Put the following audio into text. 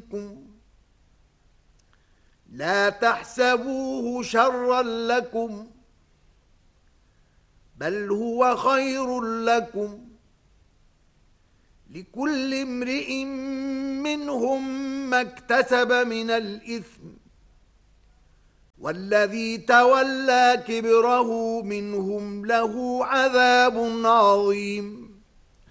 منكم لا تحسبوه شرا لكم بل هو خير لكم لكل امرئ منهم ما اكتسب من الإثم والذي تولى كبره منهم له عذاب عظيم